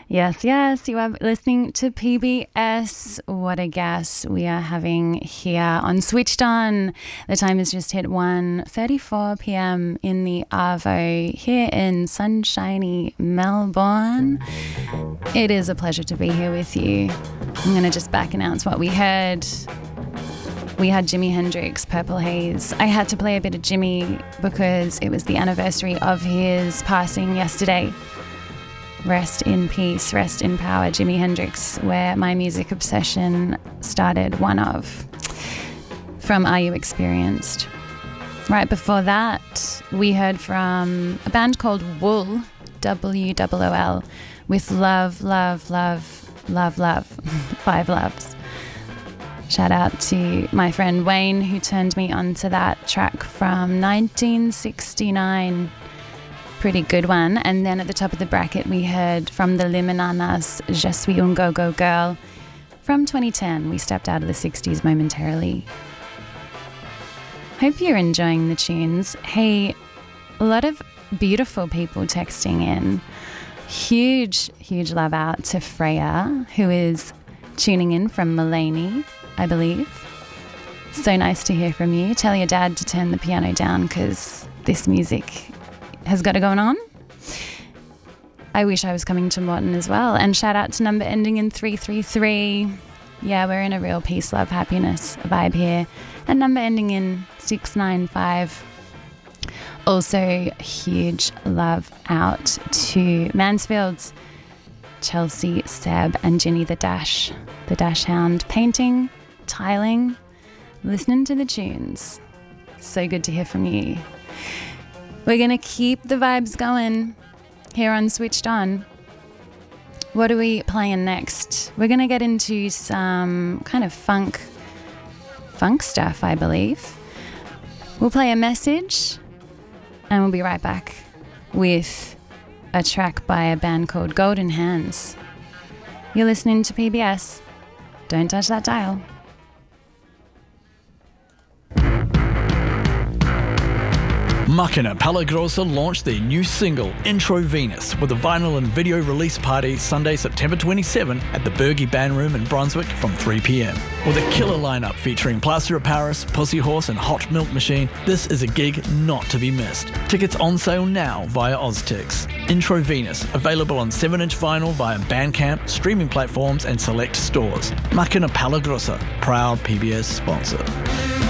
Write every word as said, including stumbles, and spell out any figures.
Yes, yes, you are listening to P B S. What a gas we are having here on Switched On. The time has just hit one thirty-four p.m. in the Arvo here in sunshiny Melbourne. It is a pleasure to be here with you. I'm going to just back announce what we heard. We had Jimi Hendrix, Purple Haze. I had to play a bit of Jimmy because it was the anniversary of his passing yesterday. Rest in peace, rest in power, Jimi Hendrix, where my music obsession started, one of, from Are You Experienced? Right before that, we heard from a band called Wool, W O O L, with Love, Love, Love, Love, Love, Five Loves. Shout out to my friend Wayne, who turned me onto that track from nineteen sixty-nine. Pretty good one. And then at the top of the bracket, we heard from the Liminanas, Je suis un go-go girl. From twenty ten, we stepped out of the sixties momentarily. Hope you're enjoying the tunes. Hey, a lot of beautiful people texting in. Huge, huge love out to Freya, who is tuning in from Mullaney, I believe. So nice to hear from you. Tell your dad to turn the piano down because this music has got it going on. I wish I was coming to Morton as well. And shout out to number ending in three three three. Yeah, we're in a real peace, love, happiness vibe here. And number ending in six nine five. Also, huge love out to Mansfields, Chelsea, Seb, and Ginny the Dash, the Dash Hound, painting, tiling, listening to the tunes. So good to hear from you. We're going to keep the vibes going here on Switched On. What are we playing next? We're going to get into some kind of funk, funk stuff, I believe. We'll play a message and we'll be right back with a track by a band called Golden Hands. You're listening to P B S. Don't touch that dial. Makina Palagrosa launched their new single, Intro Venus, with a vinyl and video release party Sunday, September twenty-seventh at the Bergie Band Room in Brunswick from three p.m. With a killer lineup featuring Plaster of Paris, Pussy Horse and Hot Milk Machine, this is a gig not to be missed. Tickets on sale now via Oztix. Intro Venus, available on seven inch vinyl via Bandcamp, streaming platforms and select stores. Makina Palagrosa, proud P B S sponsor.